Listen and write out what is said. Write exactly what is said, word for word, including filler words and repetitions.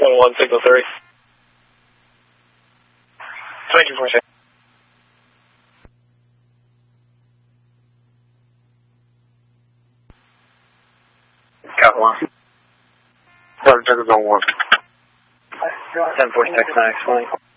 one one, signal three. twenty-two point six. Got one. Sorry, Texas on one. ten forty-six, nine, twenty.